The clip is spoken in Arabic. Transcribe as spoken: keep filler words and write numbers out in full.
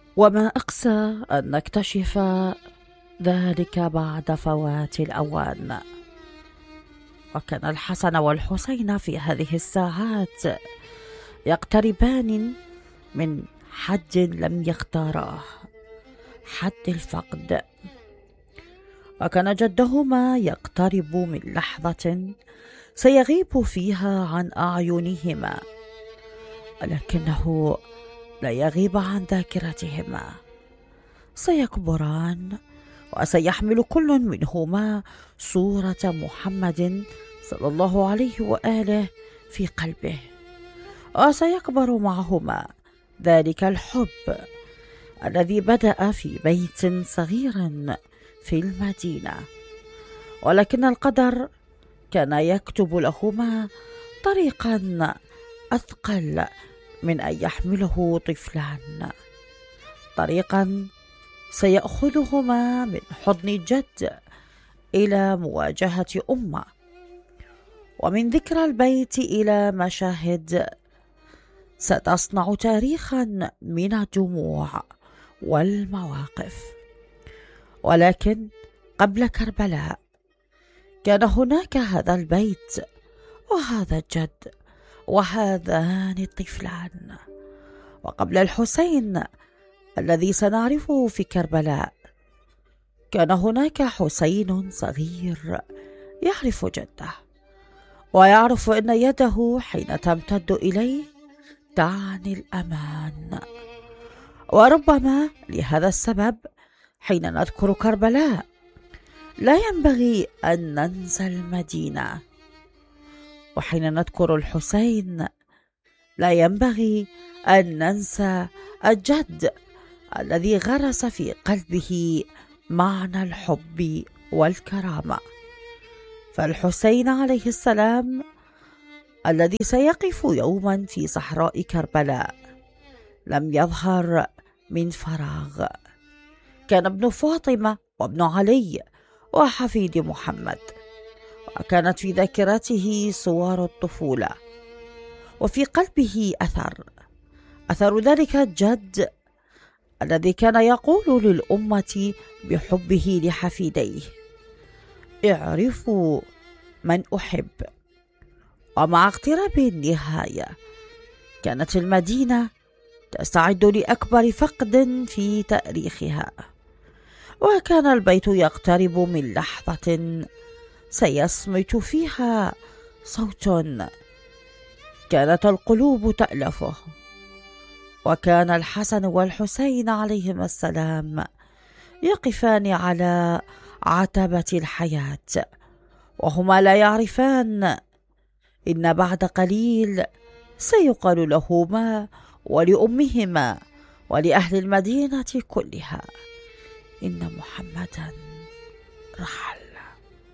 وما أقسى أن نكتشف ذلك بعد فوات الأوان. وكان الحسن والحسين في هذه الساعات يقتربان من حد لم يختاراه، حد الفقد. وكان جدهما يقترب من لحظة سيغيب فيها عن أعينهما، ولكنه لا يغيب عن ذاكرتهما. سيكبران وسيحمل كل منهما صورة محمد صلى الله عليه وآله في قلبه، وسيكبر معهما ذلك الحب الذي بدأ في بيت صغير في المدينة. ولكن القدر كان يكتب لهما طريقا أثقل من أن يحمله طفلان، طريقا سيأخذهما من حضن الجد إلى مواجهة أمة، ومن ذكرى البيت إلى مشاهد ستصنع تاريخا من الدموع والمواقف. ولكن قبل كربلاء كان هناك هذا البيت وهذا الجد وهذان الطفلان. وقبل الحسين الذي سنعرفه في كربلاء كان هناك حسين صغير يعرف جده، ويعرف أن يده حين تمتد إليه تعني الأمان. وربما لهذا السبب حين نذكر كربلاء لا ينبغي أن ننسى المدينة، وحين نذكر الحسين لا ينبغي أن ننسى الجد الذي غرس في قلبه معنى الحب والكرامة. فالحسين عليه السلام الذي سيقف يوما في صحراء كربلاء لم يظهر من فراغ، كان ابن فاطمة وابن علي وحفيد محمد، وكانت في ذاكرته صور الطفولة، وفي قلبه أثر أثر ذلك الجد الذي كان يقول للأمة بحبه لحفيديه: اعرفوا من أحب. ومع اقتراب النهاية كانت المدينة تستعد لأكبر فقد في تاريخها، وكان البيت يقترب من لحظة سيصمت فيها صوت كانت القلوب تألفه. وكان الحسن والحسين عليهما السلام يقفان على عتبة الحياة، وهما لا يعرفان إن بعد قليل سيقال لهما ولأمهما ولأهل المدينة كلها إن محمدا رحل.